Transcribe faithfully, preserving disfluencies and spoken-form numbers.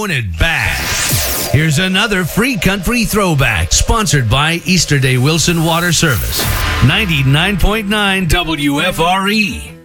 throwing it back. Here's another free country throwback, sponsored by Easterday Wilson Water Service. ninety-nine point nine W F R E.